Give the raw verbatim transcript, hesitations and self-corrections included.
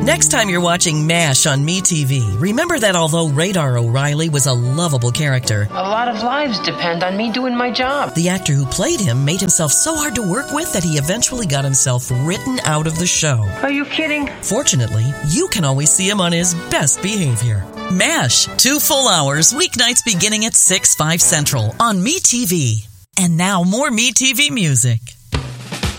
Next time you're watching MASH on MeTV, remember that although Radar O'Reilly was a lovable character, a lot of lives depend on me doing my job. The actor who played him made himself so hard to work with that he eventually got himself written out of the show. Are you kidding? Fortunately, you can always see him on his best behavior. MASH, two full hours, weeknights beginning at six, five Central on MeTV. And now more MeTV music.